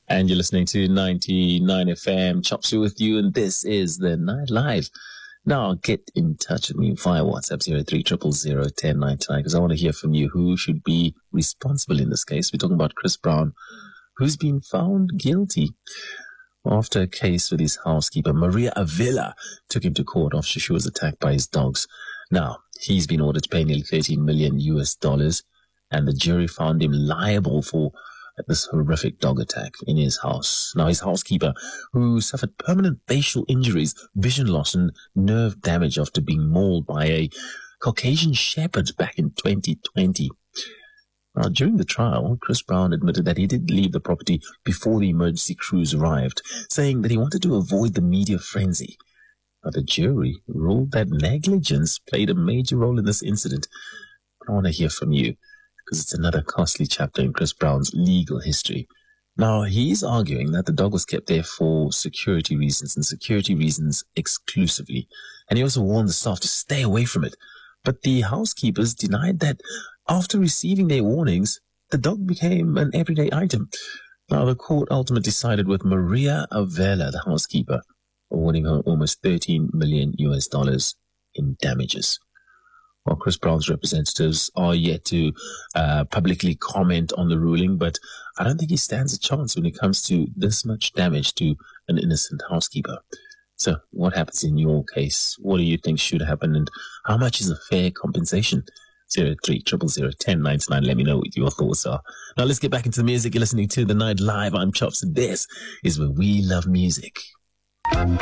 And you're listening to 99 FM, Chops with you, and this is the Night Live. Now, get in touch with me via WhatsApp 03001099 because I want to hear from you. Who should be responsible in this case? We're talking about Chris Brown, who's been found guilty after a case with his housekeeper, Maria Avila, took him to court after she was attacked by his dogs. Now, he's been ordered to pay nearly $13 million, and the jury found him liable for this horrific dog attack in his house. Now, his housekeeper, who suffered permanent facial injuries, vision loss, and nerve damage after being mauled by a Caucasian shepherd back in 2020. Now, during the trial, Chris Brown admitted that he did leave the property before the emergency crews arrived, saying that he wanted to avoid the media frenzy. Now, the jury ruled that negligence played a major role in this incident. But I want to hear from you, because it's another costly chapter in Chris Brown's legal history. Now, he's arguing that the dog was kept there for security reasons, and security reasons exclusively. And he also warned the staff to stay away from it. But the housekeepers denied that after receiving their warnings, the dog became an everyday item. Now, the court ultimately decided with Maria Avila, the housekeeper, awarding her almost $13 million in damages. Well, Chris Brown's representatives are yet to publicly comment on the ruling, but I don't think he stands a chance when it comes to this much damage to an innocent housekeeper. So what happens in your case? What do you think should happen, and how much is a fair compensation? 03001099. Let me know what your thoughts are. Now let's get back into the music. You're listening to The Night Live. I'm Chops, and this is where we love music.